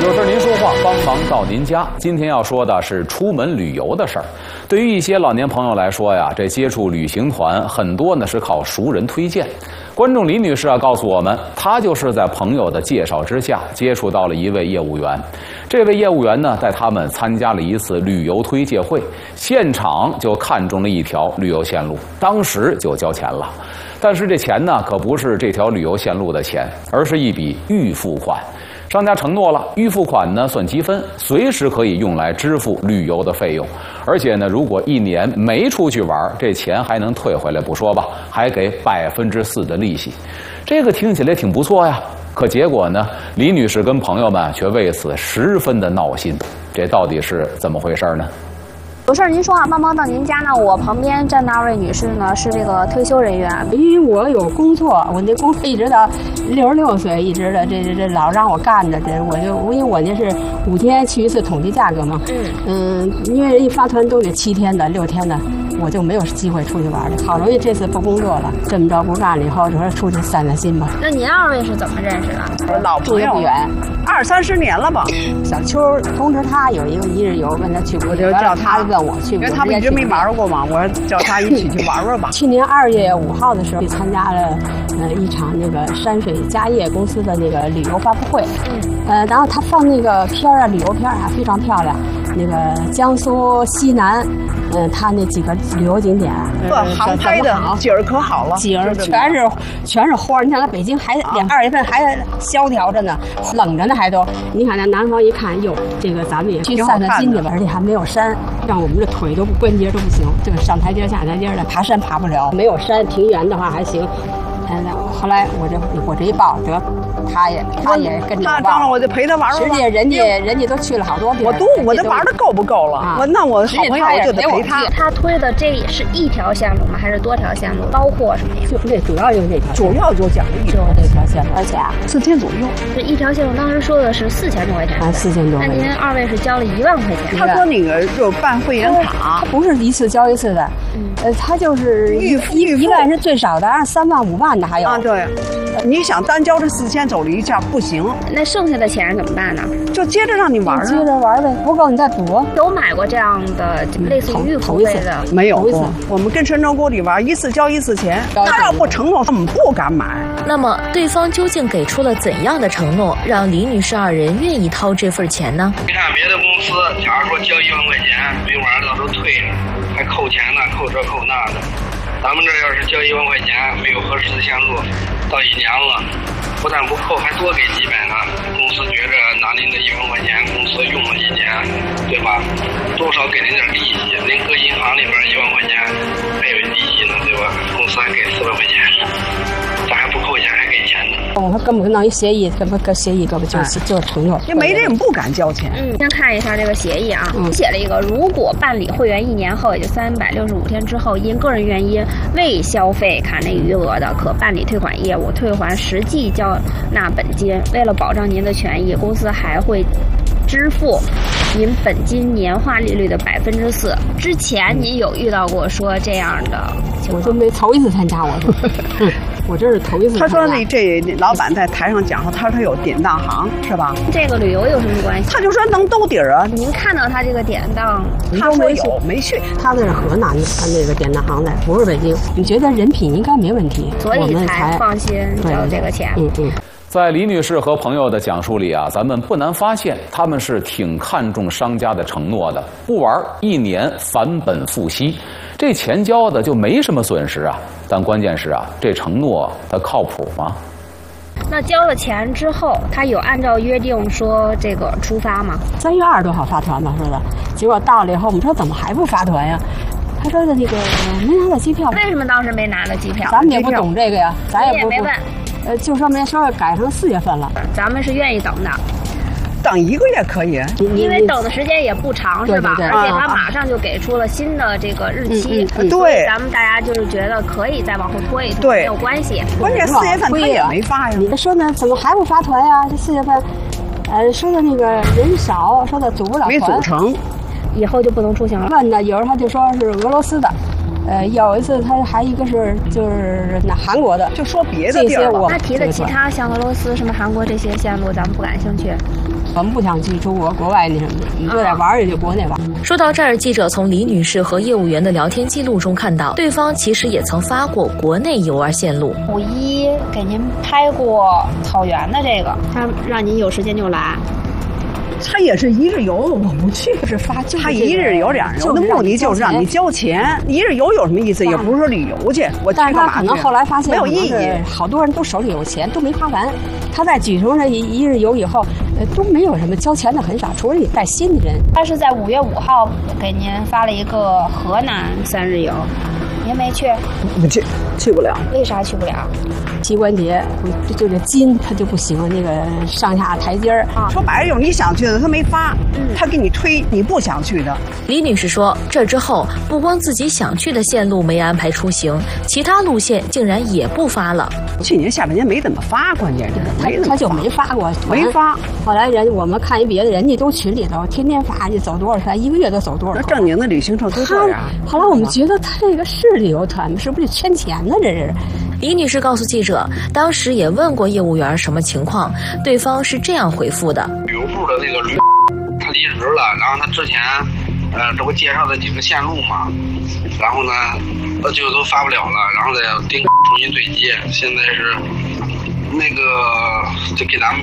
有事您说话，帮忙到您家。今天要说的是出门旅游的事儿。对于一些老年朋友来说呀，这接触旅行团很多呢是靠熟人推荐。观众李女士告诉我们，她就是在朋友的介绍之下接触到了一位业务员。这位业务员呢，带他们参加了一次旅游推介会，现场就看中了一条旅游线路，当时就交钱了。但是这钱呢，可不是这条旅游线路的钱，而是一笔预付款。商家承诺了，预付款呢算积分，随时可以用来支付旅游的费用。而且呢，如果1年没出去玩，这钱还能退回来不说吧，还给4%的利息。这个听起来挺不错呀。可结果呢，李女士跟朋友们却为此十分的闹心。这到底是怎么回事呢？ 有事您说话，帮忙到您家呢。我旁边站的2位女士呢是这个退休人员， 因为我有工作，我那工作一直到66岁，一直的这老让我干着，因为我那是5天去一次统计价格嘛，因为人一发团都得7天的、6天的，我就没有机会出去玩了。好容易这次不工作了，这么着不干了以后，就说出去散散心吧。 那您2位是怎么认识的？ 我老朋友不远 ，20、30年了吧。 小秋通知他有一个1日游，问他去不去， 我就叫他问我去不去， 因为他们一直没玩过嘛，我叫他一起去玩玩吧。 去年2月5号的时候，去参加了一场那个山水家业公司的那个旅游发布会，然后他放那个片儿啊，旅游片啊非常漂亮，那个江苏西南，他那几个旅游景点， 航拍的景儿可好了， 景儿全是花。你看，咱北京还2月份还萧条着呢，冷着呢还都。你看那南方一看，哟，这个咱们也去散散心去吧，而且还没有山，让我们这腿都关节都不行，这个上台阶下台阶的，爬山爬不了。没有山，平原的话还行。后来我这一报得，他也跟着报。 当然我就陪他玩玩。 实际人家都去了好多地方。 我这玩的够不够了？那我好朋友我就得陪他。 他推的这是一条线路吗？还是多条线路？包括什么呀？ 就这主要就是这条， 主要就讲这这条线路，而且 4天左右。 这一条线路当时说的是4000多块钱。 4000多。 那您2位是交了1万块钱？ 他说那个就办会员卡， 不是一次交一次的，他就是1万是最少的，按3万5万的还有。 对，你想单交这4000走了一下不行， 那剩下的钱怎么办呢？ 就接着让你玩， 接着玩呗，不够你再补。 有买过这样的类似于预付费的？ 没有过。我们跟神州锅里玩，一次交一次钱，他要不承诺，他们不敢买。 那么对方究竟给出了怎样的承诺，让李女士2人愿意掏这份钱呢？ 你看别的公司，假如说交1万块钱，没玩到时候退，还扣钱呢，扣这扣那的。咱们这要是交1万块钱，没有合适的线路，到1年了，不但不扣，还多给几百呢。公司觉着拿您的1万块钱，公司用了1年，对吧？多少给您点利息，您搁银行里边1万块钱还有利息呢，对吧？公司还给4万块钱，咱还不扣钱，还给钱呢。 我们根本弄一协议，根本跟协议根本就是承诺。 也没人不敢交钱。 先看一下这个协议啊，写了一个，如果办理会员1年后，也就365天之后，因个人原因未消费卡内余额的，可办理退款业务，退还实际交纳本金。为了保障您的权益，公司还会支付您本金年化利率的4%。之前您有遇到过说这样的情况？ 我就没头一次参加，我这是头一次参加。 他说这老板在台上讲说，他有典当行是吧？ 这个旅游有什么关系？ 他就说能兜底儿啊。 您看到他这个典当， 他说有没去？ 他那是河南的，他那个典当行的，不是北京。你觉得人品应该没问题， 所以才放心交这个钱。 在李女士和朋友的讲述里啊，咱们不难发现，他们是挺看重商家的承诺的，不玩1年返本付息，这钱交的就没什么损失啊。但关键是啊，这承诺它靠谱吗？ 那交了钱之后，他有按照约定说这个出发吗 ？3月20多号发团嘛，说的，结果到了以后，我们说怎么还不发团呀？他说的那个没拿到机票。 为什么当时没拿到机票？ 咱们也不懂这个呀，咱也没问。 就说没说改成4月份了， 咱们是愿意等的， 等1个月可以， 因为等的时间也不长，是吧？而且他马上就给出了新的这个日期， 对， 咱们大家就是觉得可以再往后拖一拖， 对， 没有关系。 关键4月份他也没发呀。 你说呢？怎么还不发团呀？这4月份，说的那个人少，说的组不了团， 没组成， 以后就不能出行了。 问的有人他就说是俄罗斯的。 有一次他还一个是就是那韩国的， 就说别的地儿吧。 他提了其他像俄罗斯、什么韩国这些线路，咱们不感兴趣。 我们不想去出国外那什么的，你就在玩也就国内玩。 说到这儿，记者从李女士和业务员的聊天记录中看到，对方其实也曾发过国内游玩线路。 51给您拍过草原的这个，他让您有时间就来。 他也是一日游，我不去。 是发， 他一日游2日游的目的就是让你交钱。一日游有什么意思？也不是说旅游去，我去干嘛去？ 但是他可能后来发现没有意义， 好多人都手里有钱，都没花完。他在举行了一日游以后，都没有什么交钱的很少，除了你带新的人。 他是在5月5号给您发了一个河南3日游，您没去？ 不去不了。 为啥去不了？ 膝关节就这筋他就不行，那个上下台阶儿。 说白了就是你想去的他没发，他给你推你不想去的。 李女士说，这之后不光自己想去的线路没安排出行，其他路线竟然也不发了。 去年下半年没怎么发，关键是他就没发过， 没发。 后来我们看一别的，人家都群里头天天发，你走多少团，一个月都走多少。 正经的旅行社都这样。 后来我们觉得他这个是旅游团，是不是圈钱呢？这是。 李女士告诉记者，当时也问过业务员什么情况，对方是这样回复的： 旅游部的那个他离职了，然后他之前这不介绍的几个线路嘛，然后呢就都发不了了，然后再重新对接，现在是那个就给咱们